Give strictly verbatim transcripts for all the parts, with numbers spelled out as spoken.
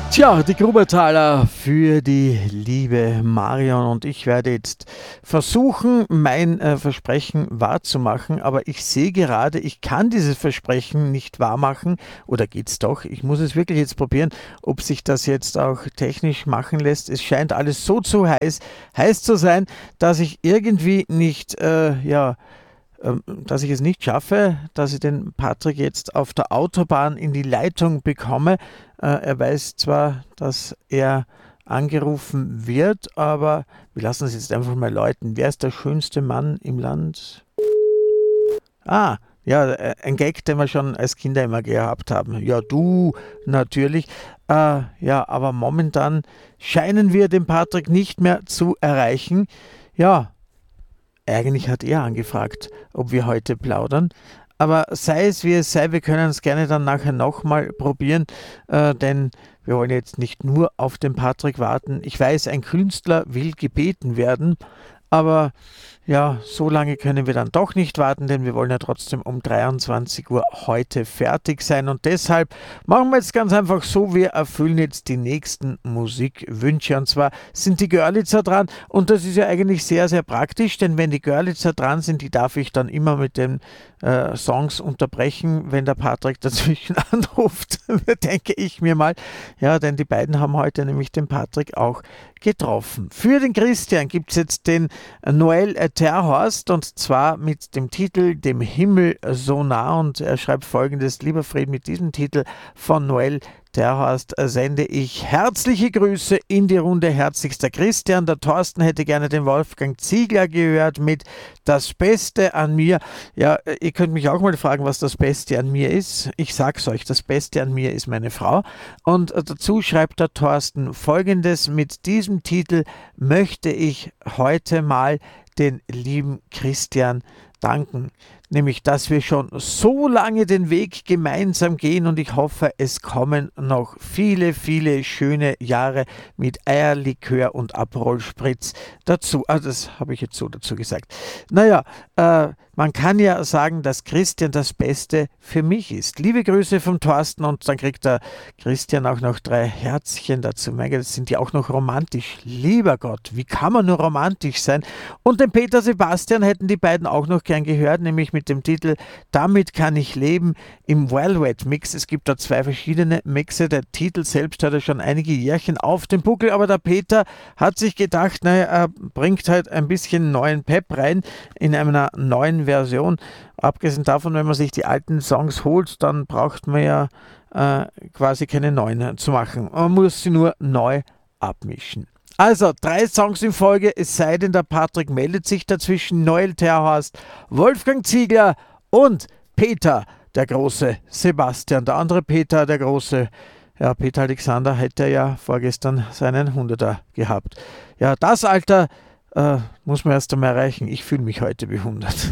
Tja, die Grubertaler für die liebe Marion, und ich werde jetzt versuchen, mein äh, Versprechen wahrzumachen, aber ich sehe gerade, ich kann dieses Versprechen nicht wahrmachen, oder geht's doch? Ich muss es wirklich jetzt probieren, ob sich das jetzt auch technisch machen lässt. Es scheint alles so zu heiß, heiß zu sein, dass ich irgendwie nicht, äh, ja, ähm, dass ich es nicht schaffe, dass ich den Patrick jetzt auf der Autobahn in die Leitung bekomme. Äh, er weiß zwar, dass er angerufen wird, aber wir lassen es jetzt einfach mal läuten. Wer ist der schönste Mann im Land? Ah, ja, äh, ein Gag, den wir schon als Kinder immer gehabt haben. Ja, du natürlich. Äh, ja, aber momentan scheinen wir den Patrick nicht mehr zu erreichen. Ja, eigentlich hat er angefragt, ob wir heute plaudern. Aber sei es wie es sei, wir können es gerne dann nachher nochmal probieren, äh, denn wir wollen jetzt nicht nur auf den Patrick warten. Ich weiß, ein Künstler will gebeten werden, aber ja, so lange können wir dann doch nicht warten, denn wir wollen ja trotzdem um dreiundzwanzig Uhr heute fertig sein. Und deshalb machen wir jetzt ganz einfach so, wir erfüllen jetzt die nächsten Musikwünsche. Und zwar sind die Görlitzer dran, und das ist ja eigentlich sehr, sehr praktisch, denn wenn die Görlitzer dran sind, die darf ich dann immer mit den äh, Songs unterbrechen, wenn der Patrick dazwischen anruft, denke ich mir mal. Ja, denn die beiden haben heute nämlich den Patrick auch getroffen. Für den Christian gibt es jetzt den Noel Terhorst, und zwar mit dem Titel Dem Himmel so nah, und er schreibt folgendes: Lieber Fred, mit diesem Titel von Noel Terhorst sende ich herzliche Grüße in die Runde. Herzlichster Christian. Der Thorsten hätte gerne den Wolfgang Ziegler gehört mit Das Beste an mir. Ja, ihr könnt mich auch mal fragen, was das Beste an mir ist. Ich sag's euch, das Beste an mir ist meine Frau. Und dazu schreibt der Thorsten folgendes: Mit diesem Titel möchte ich heute mal den lieben Christian danken. Nämlich, dass wir schon so lange den Weg gemeinsam gehen, und ich hoffe, es kommen noch viele, viele schöne Jahre mit Eierlikör und Aperol Spritz dazu. Also das habe ich jetzt so dazu gesagt. Naja, äh, man kann ja sagen, dass Christian das Beste für mich ist. Liebe Grüße vom Thorsten, und dann kriegt der Christian auch noch drei Herzchen dazu. Mein Gott, das sind die auch noch romantisch. Lieber Gott, wie kann man nur romantisch sein? Und den Peter Sebastian hätten die beiden auch noch gern gehört, nämlich mit dem Titel Damit kann ich leben im Velvet Mix. Es gibt da zwei verschiedene Mixe. Der Titel selbst hat er schon einige Jährchen auf dem Buckel, aber der Peter hat sich gedacht, naja, er bringt halt ein bisschen neuen Pep rein in einer neuen Version. Abgesehen davon, wenn man sich die alten Songs holt, dann braucht man ja äh, quasi keine neuen zu machen. Man muss sie nur neu abmischen. Also, drei Songs in Folge, es sei denn, der Patrick meldet sich dazwischen. Noel Terhorst, Wolfgang Ziegler und Peter, der große Sebastian. Der andere Peter, der große, ja, Peter Alexander, hätte ja vorgestern seinen Hunderter gehabt. Ja, das Alter äh, muss man erst einmal erreichen. Ich fühle mich heute behundert.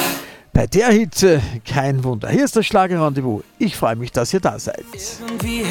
Bei der Hitze kein Wunder. Hier ist das Schlagerrendezvous. Ich freue mich, dass ihr da seid. Irgendwie